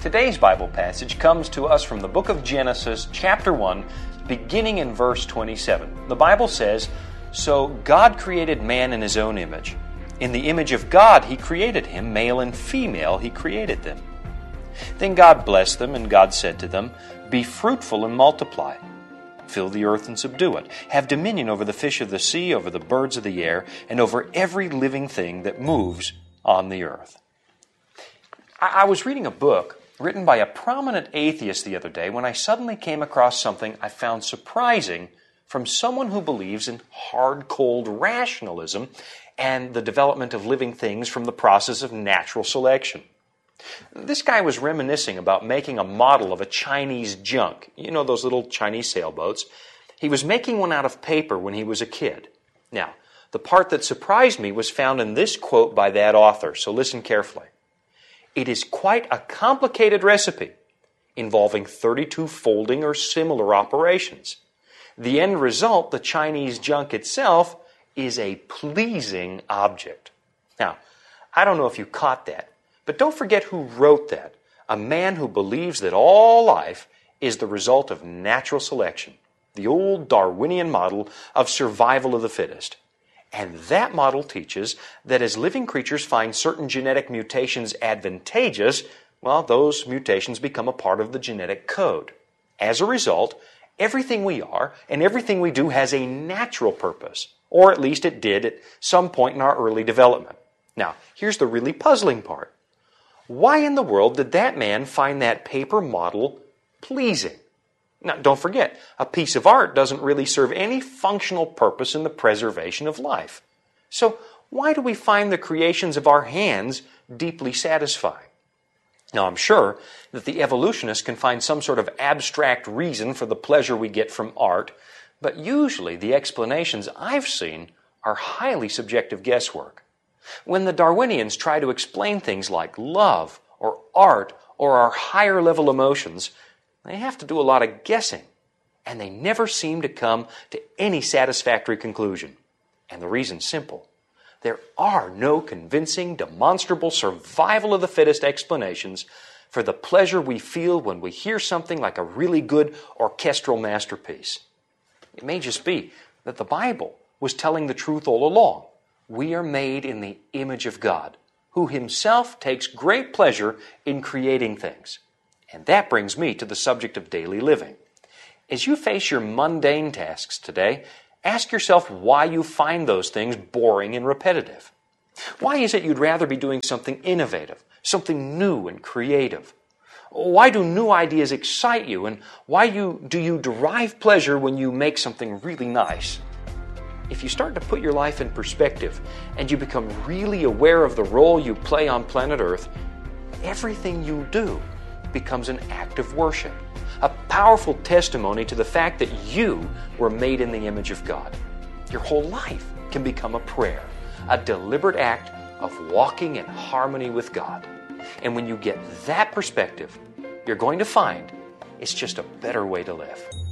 Today's Bible passage comes to us from the book of Genesis, chapter 1, beginning in verse 27. The Bible says, "So God created man in His own image. In the image of God He created him, male and female He created them. Then God blessed them, and God said to them, 'Be fruitful and multiply. Fill the earth and subdue it. Have dominion over the fish of the sea, over the birds of the air, and over every living thing that moves on the earth.'" I was reading a book written by a prominent atheist the other day when I suddenly came across something I found surprising from someone who believes in hard, cold rationalism and the development of living things from the process of natural selection. This guy was reminiscing about making a model of a Chinese junk. You know, those little Chinese sailboats. He was making one out of paper when he was a kid. Now, the part that surprised me was found in this quote by that author, so listen carefully. "It is quite a complicated recipe involving 32 folding or similar operations. The end result, the Chinese junk itself, is a pleasing object." Now, I don't know if you caught that, but don't forget who wrote that. A man who believes that all life is the result of natural selection, the old Darwinian model of survival of the fittest. And that model teaches that as living creatures find certain genetic mutations advantageous, well, those mutations become a part of the genetic code. As a result, everything we are and everything we do has a natural purpose, or at least it did at some point in our early development. Now, here's the really puzzling part. Why in the world did that man find that paper model pleasing? Now, don't forget, a piece of art doesn't really serve any functional purpose in the preservation of life. So, why do we find the creations of our hands deeply satisfying? Now, I'm sure that the evolutionists can find some sort of abstract reason for the pleasure we get from art, but usually the explanations I've seen are highly subjective guesswork. When the Darwinians try to explain things like love or art or our higher level emotions, they have to do a lot of guessing, and they never seem to come to any satisfactory conclusion. And the reason's simple. There are no convincing, demonstrable survival of the fittest explanations for the pleasure we feel when we hear something like a really good orchestral masterpiece. It may just be that the Bible was telling the truth all along. We are made in the image of God, who Himself takes great pleasure in creating things. And that brings me to the subject of daily living. As you face your mundane tasks today, ask yourself why you find those things boring and repetitive. Why is it you'd rather be doing something innovative, something new and creative? Why do new ideas excite you, and why do you derive pleasure when you make something really nice? If you start to put your life in perspective and you become really aware of the role you play on planet Earth, everything you do becomes an act of worship, a powerful testimony to the fact that you were made in the image of God. Your whole life can become a prayer, a deliberate act of walking in harmony with God. And when you get that perspective, you're going to find it's just a better way to live.